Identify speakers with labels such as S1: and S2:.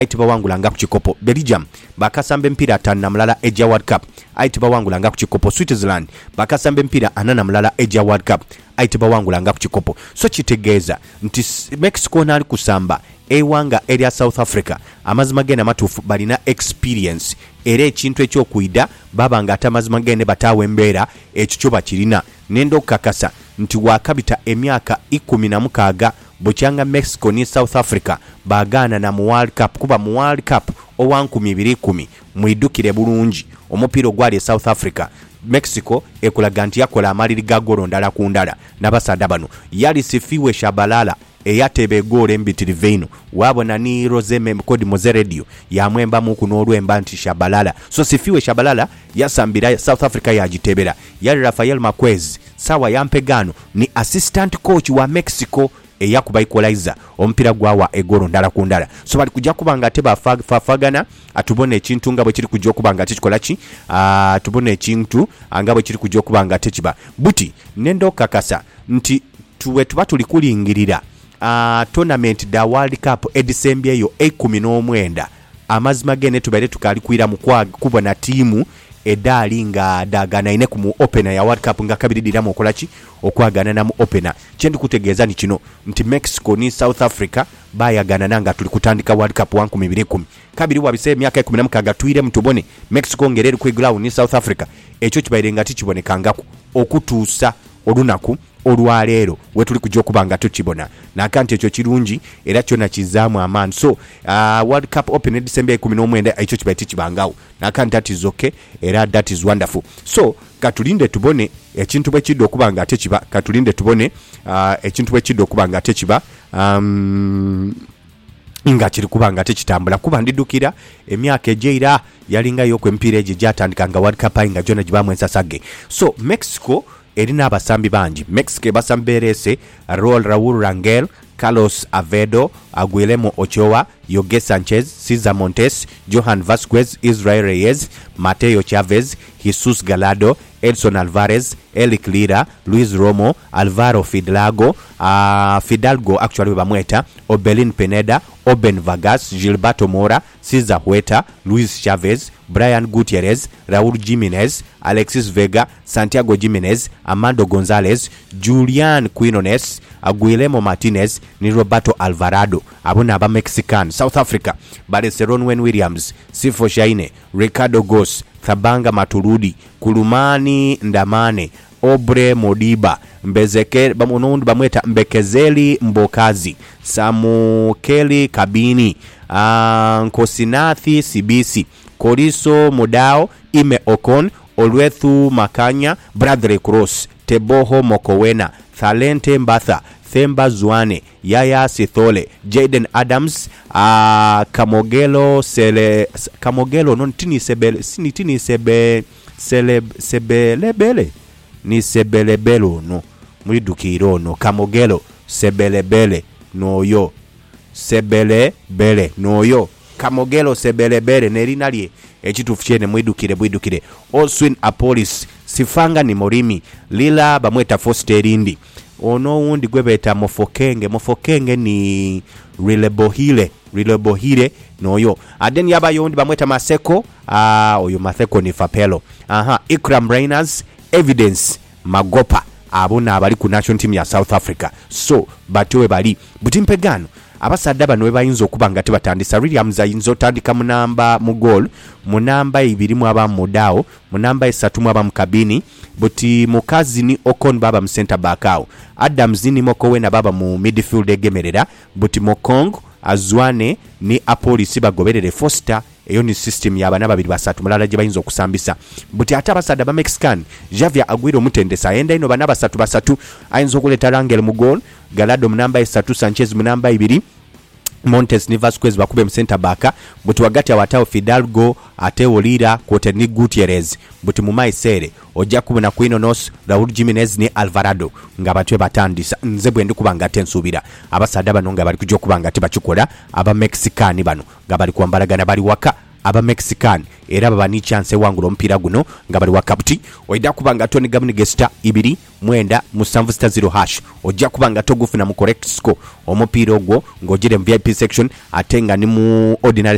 S1: bawangulanga ku kikopo. Belgium bakasamba empira 5 na mulala eja World Cup bawangulanga ku kikopo. Switzerland bakasamba empira 4 na mulala eja World Cup bawangulanga ku kikopo. So kitegeeza nti Mexico nali kusamba ewanga area South Africa amazima gene matufu balina experience era ekintu ekyokuida babanga atamazima gene batawe embeera ekyo bakirina nendo kakasa nti wakabita emyaka 16 bukyanga Mexico ni South Africa bagana na mu World Cup kuba mu World Cup owankumi 2010 mwidukire bulungi omupiira gwali South Africa Mexico ekulaga nti yakola amaliri ga golo ndala ku ndala n'abasada bano yali sifiwe Shabalala eyatebe gole mbitiriveino wabona ni Roseme Kodi Mozeredio yamwemba muku n'olwemba nti Shabalala so sifiwe Shabalala yasambira South Africa yagitebera yali Rafael Marquez sawa yampegano ni assistant coach wa Mexico eyakuba equalizer ompira gwawa egoro ndala ku ndala so bali kujja kubanga teba fafagana atubone ekintu nga bwe kiri kujja kubanga tekikola ki tubone ekintu nga bwe kiri kujja kubanga tekiba buti nendo kakasa nti tuwe tuba tulikulingirira tournament da World Cup edisembye yo 19 amazima gene tubere tukali kuira mu kubona timu edali nga dagana ine ku opener ya World Cup nga kabirira mu kolaki okwagana na mu opener kyendi kutegeeza ni kino nti Mexico ni South Africa bayagana nanga tuli kutandika World Cup 2010 kabiri wabise myaka 16 tuire mtubone Mexico ngereri ku ground ni South Africa ekyo kibayirenga tikibonekangako okutuusa olunaku olwaleero wetuli kujja kubanga tukibona nakanti ekyo kirungi era kyona kizaamu amaani so World Cup Open December 19 ekyo kibaiti kibangawo nakanti that is okay era that is wonderful so katulinde tubone ekintu bwe kiddo kubanga tekiba katulinde tubone ekintu bwe kiddo kubanga tekiba nga kiri kubanga tekitambula kuba ndidukira emyaka ejeira yalinga yo kwempira eje jatandikanga World Cup nga jona jibamwe nsasage so Mexico erina abasambi banji Mexico basamberese Raúl Rangel Carlos Avedo Aguilemo Ochoa Yoge Sanchez Cesar Montes Johan Vasquez Israel Reyes Mateo Chavez Jesus Gallardo Edson Alvarez Eric Lira Luis Romo Alvaro Fidalgo actually bamweta Obelin Pineda Oben Vargas Gilberto Mora Cesar Huerta Luis Chavez Brian Gutierrez Raúl Jimenez Alexis Vega Santiago Jimenez Amando Gonzalez Julian Quinones Aguilemo Martinez ni Roberto Alvarado abona aba Mexican South Africa Barcelona Williams Sifo Shaine Ricardo Gos Thabanga Maturudi Kulumani Ndamane Obre Modiba Mbezeke bamunondo bamweta Mbekezeli Mbokazi Samukeli Kabini Nkosinathi Sibisi Koriso Modao Ime Okon Olwethu Makanya Bradley Cross Teboho Mokowena Thalente Mbatha Themba Zwane Yaya Sithole Jaden Adams Kamogelo Sebelebele ni Sebelebelo no mwidukiro no Kamogelo Sebelebele noyo Sebelebele noyo Kamogelo Sebelebele nerinalye ekitufu kyene mwidukire Oswin Apolis Sifanga ni Morimi Lila bamweta Fosterindi ono wundi gwebeta Mofokenge ni Rilebohile noyo adeni yaba yondi bamweta Maseko oyo Maseko ni Fapelo Ikram Reyners Evidence Magopa abona abali ku national team ya South Africa so batowe bali butimpegano abasadde bano we bayinza okubanga tebatandisa Williams ayinza otandika munamba mu goal munamba 2 mu aba mudao munamba 3 mu aba mukabini buti mukazi ni Okon baba mu center back awo Adams ni Mokowena baba mu midfield egemerera buti Mokong Azwane ni Apolisi bagoberere Foster eyo ni system y'abana babiri basatu mulala gye bayinza okusambisa buti ate abasada ba Mexican Javier Aguero mutendesa enda ino bana basatu ayinza okuleta Rangel mu goal Gallardo munamba 3 Sanchez munamba 2 Montes ni Vasquez bakube mu center back buti wagati awatao Fidalgo ate Olira kote ni Gutierrez buti mu maisere ojja kubona Quinones Raúl Jimenez ni Alvarado nga batwe batandisa nze bwe ndikubanga tensubira abasada bano nga bali kujja kubanga tebakikola aba Mexican bano nga bali kwambalagana bali waka aba Mexican era baba ni chance wangulo mpira guno nga bali wakabuti oida kubanga Tony Gabni Gesta 2 mwenda musanvu star 0# ojja kubanga togufuna mu correct score omupira ogwo ngojire mu VIP section atenga ni mu ordinary